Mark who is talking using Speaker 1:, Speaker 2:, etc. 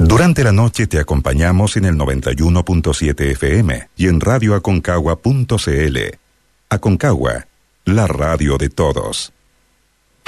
Speaker 1: Durante la noche te acompañamos en el 91.7 FM y en radioaconcagua.cl. Aconcagua, la radio de todos.